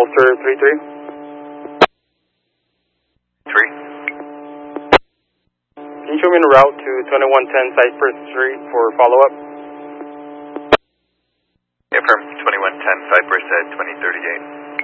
Delta 33. 3. Can you show me en route to 2110 Cypress Street for follow-up? Affirm, 2110 Cypress at 2038.